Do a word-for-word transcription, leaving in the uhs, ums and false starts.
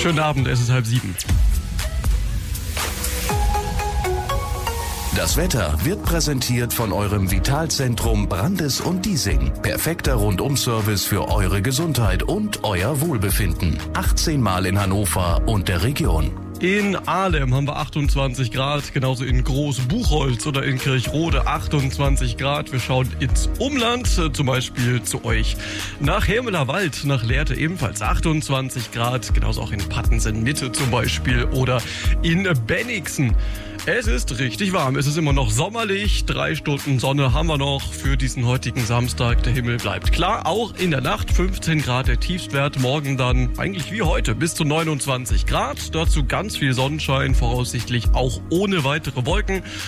Schönen Abend, es ist halb sieben. Das Wetter wird präsentiert von eurem Vitalzentrum Brandes und Diesing. Perfekter Rundum-Service für eure Gesundheit und euer Wohlbefinden. achtzehn Mal in Hannover und der Region. In Ahlem haben wir achtundzwanzig Grad, genauso in Großbuchholz oder in Kirchrode achtundzwanzig Grad. Wir schauen ins Umland, zum Beispiel zu euch nach Hermelerwald, nach Lehrte ebenfalls achtundzwanzig Grad, genauso auch in Pattensen Mitte zum Beispiel oder in Bennigsen. Es ist richtig warm, es ist immer noch sommerlich, drei Stunden Sonne haben wir noch für diesen heutigen Samstag. Der Himmel bleibt klar, auch in der Nacht fünfzehn Grad der Tiefstwert, morgen dann eigentlich wie heute bis zu neunundzwanzig Grad. Dazu ganz viel Sonnenschein, voraussichtlich auch ohne weitere Wolken